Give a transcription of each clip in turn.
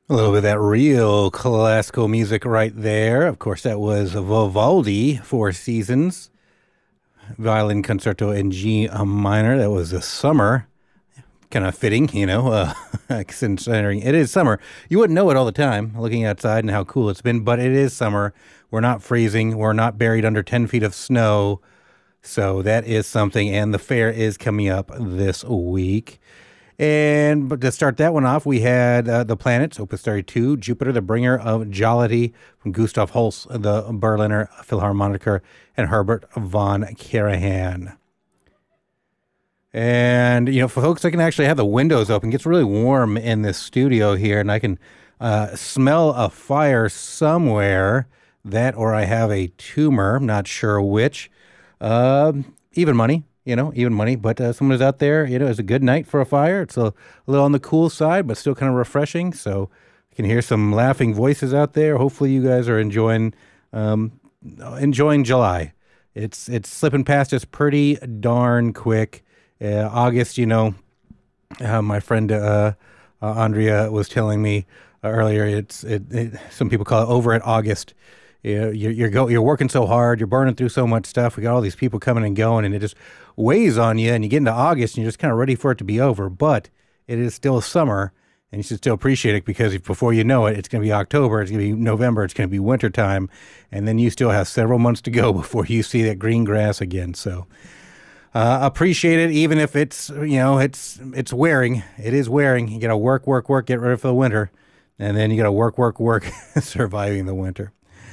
A little bit of that real classical music right there. Of course, that was Vivaldi, Four Seasons, violin concerto in G minor. That was a summer, kind of fitting, considering it is summer. You wouldn't know it all the time looking outside and how cool it's been, but it is summer. We're not freezing. We're not buried under 10 feet of snow. So that is something. And the fair is coming up this week. And but to start that one off, we had the Planets, Opus 32, Jupiter, the Bringer of Jollity from Gustav Holst, the Berliner Philharmoniker, and Herbert von Karajan. And, for folks, I can actually have the windows open. It gets really warm in this studio here, and I can smell a fire somewhere. That or I have a tumor, I'm not sure which. Even money. Even money, but someone is out there, it's a good night for a fire. It's a little on the cool side, but still kind of refreshing. So you can hear some laughing voices out there. Hopefully you guys are enjoying July. It's slipping past us pretty darn quick. August, my friend Andrea was telling me earlier, some people call it over at August. You're working so hard, you're burning through so much stuff. We got all these people coming and going, and it just weighs on you. And you get into August, and you're just kind of ready for it to be over. But it is still summer, and you should still appreciate it because before you know it, it's going to be October, it's going to be November, it's going to be wintertime, and then you still have several months to go before you see that green grass again. So appreciate it, even if it's it's wearing. It is wearing. You got to work, get ready for the winter, and then you got to work, surviving the winter.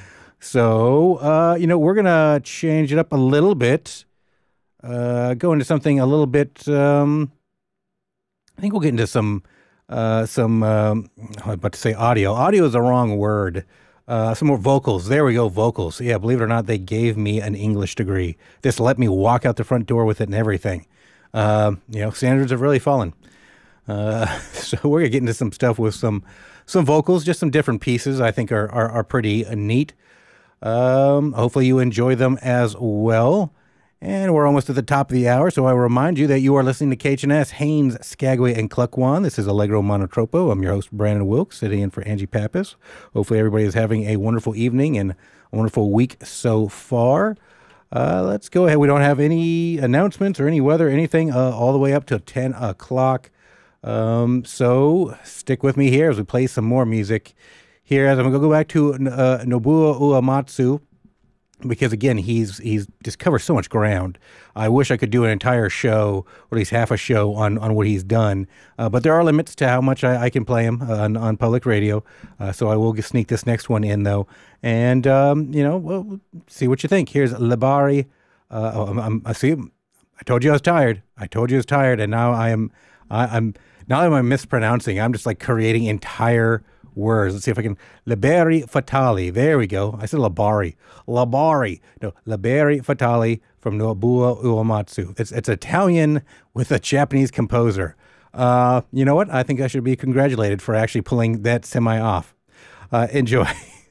So, we're going to change it up a little bit, go into something a little bit, I think we'll get into I was about to say audio. Audio is the wrong word. Some more vocals. There we go, vocals. Yeah, believe it or not, they gave me an English degree. This let me walk out the front door with it and everything. Standards have really fallen. So we're going to get into some stuff with some vocals, just some different pieces I think are pretty neat. Hopefully you enjoy them as well. And we're almost at the top of the hour, so I will remind you that you are listening to KHNS, Haines, Skagway, and Cluckwan. This is Allegro Monotropo. I'm your host, Brandon Wilkes, sitting in for Angie Pappas. Hopefully everybody is having a wonderful evening and a wonderful week so far. Let's go ahead. We don't have any announcements or any weather, anything, all the way up to 10 o'clock. So stick with me here as we play some more music. Here, as I'm going to go back to Nobuo Uematsu, because again, he's just covers so much ground. I wish I could do an entire show, or at least half a show, on what he's done. But there are limits to how much I can play him on public radio. So I will sneak this next one in, though. And, we'll see what you think. Here's Libari. I told you I was tired. And now I'm mispronouncing. I'm just like creating entire words. Let's see if I can. Liberi Fatali. There we go. I said Labari. No, Liberi Fatali from Nobuo Uematsu. It's Italian with a Japanese composer. You know what? I think I should be congratulated for actually pulling that semi off. Enjoy.